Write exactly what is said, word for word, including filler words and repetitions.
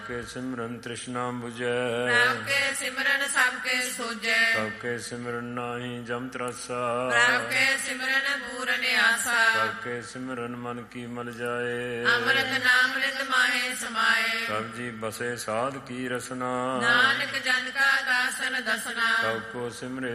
ਕੇ ਸਿਮਰਨ ਤ੍ਰਿਸ਼ਨਾ ਬੁਝੈ। ਪ੍ਰਭ ਕੇ ਸਿਮਰਨ ਸਭ ਕੇ ਸੋਜੈ। ਪ੍ਰਭ ਕੇ ਸਿਮਰਨ ਨਾਹੀ ਜਮ ਤਰਾਸਾ। ਪ੍ਰਭ ਕੇ ਸਿਮਰਨ ਪੂਰਨ ਆਸਾ। ਪ੍ਰਭ ਕੇ ਸਿਮਰਨ ਮਨ ਕੀ ਮਲ ਜਾਏ। ਅੰਮ੍ਰਿਤ ਨਾਮ ਰਿਤ ਮਾਹੇ ਸਮਾਏ। ਪ੍ਰਭ ਜੀ ਬਸੇ ਸਾਧ ਕੀ ਰਸਨਾ। ਨਾਨਕ ਜਨ ਕਾ ਦਾਸਨ ਦਸਨਾ। ਪ੍ਰਭ ਕੋ ਸਿਮਰੇ